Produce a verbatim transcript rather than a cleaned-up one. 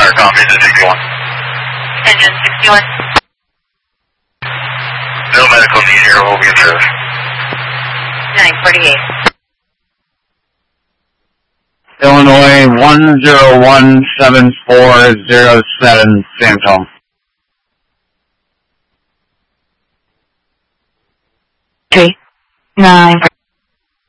Fire copy to sixty-one. Engine sixty-one. No medical need here, will be observed. nine forty-eight. Illinois one zero one seven four zero seven, Sam Tom. Three, nine.